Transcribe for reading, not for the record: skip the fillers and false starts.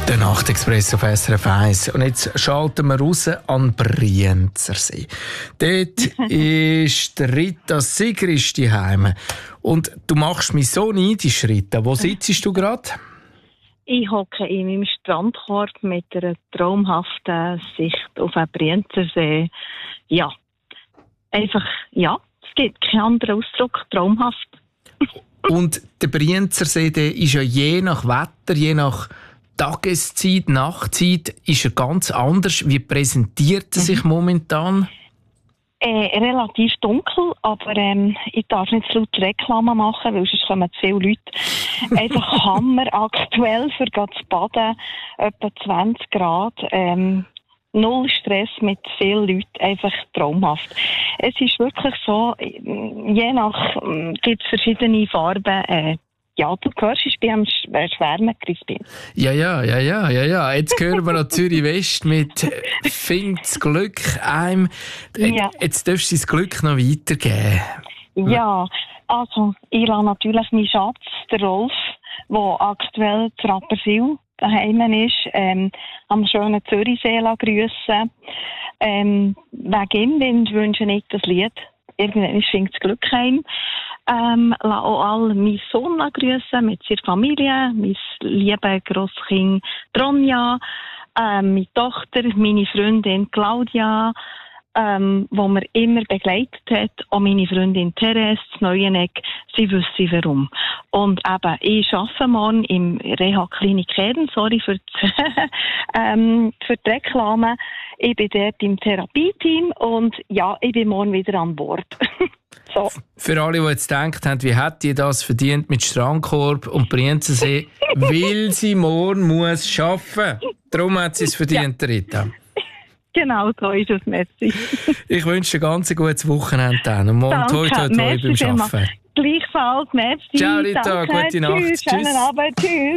Der Nachtexpress auf SRF 1. Und jetzt schalten wir raus an Brienzersee. Dort ist Rita Sigrist daheim. Und du machst mich so neidisch, Rita. Wo sitzt du gerade? Ich hocke in meinem Strandkorb mit einer traumhaften Sicht auf den Brienzersee. Ja, einfach, ja, es gibt keinen anderen Ausdruck, traumhaft. Und der Brienzersee, der ist ja je nach Wetter, je nach Tageszeit, Nachtzeit, ist er ganz anders. Wie präsentiert er sich momentan? Relativ dunkel, aber ich darf nicht zu laut Reklame machen, weil sonst kommen zu viele Leute. Einfach Hammer aktuell für zu baden, etwa 20 Grad. Null Stress mit vielen Leuten, einfach traumhaft. Es ist wirklich so, je nach gibt es verschiedene Farben. Ja, du hörst, ich bin am Schwärmen, Crispin. Ja. Jetzt hören wir noch Zürich West mit «Find das Glück einem». Ja. Jetzt darfst du das Glück noch weitergeben. Ja, also ich lasse natürlich meinen Schatz, der Rolf, der aktuell zu Rapperswil daheim ist, am schönen Zürichsee grüssen. Wegen ihm wünsche ich das Lied. Irgendwann «Find das Glück heim». Lasse auch alle meinen Sohn grüssen mit seiner Familie, mein liebes Grosskind Tronja, meine Tochter, meine Freundin Claudia, wo mir immer begleitet hat, auch meine Freundin Therese, das Neueneck, sie wissen warum. Und eben, ich arbeite morgen im Reha-Klinik Eden, sorry für die Reklame. Ich bin dort im Therapieteam und ja, ich bin morgen wieder an Bord. So. Für alle, die jetzt gedacht haben, wie hätte ihr das verdient mit Strandkorb und Brienzersee, weil sie morgen muss arbeiten. Darum hat sie es verdient, ja. Rita. Genau, so ist es, merci. Ich wünsche dir ein ganz gutes Wochenende dann. Und morgen toi beim Arbeiten. Gleichfalls, merci. Ciao Rita, danke. gute Nacht. Tschüss. Schönen Abend, tschüss.